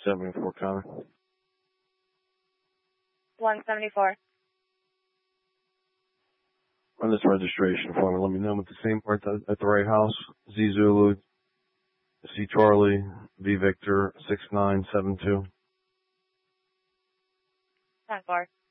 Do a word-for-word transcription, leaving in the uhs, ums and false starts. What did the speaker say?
seventy-four Connor. one seventy-four. On this registration form, let me know with the same part at the right house. Z Zulu, C Charlie, V Victor, six nine seven two. ten four.